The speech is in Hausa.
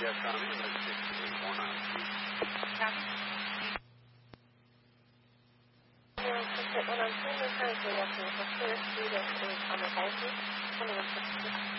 Yes, Tommy, let's get one on. Copy. One on two, we're trying to walk in the first student is on the phone.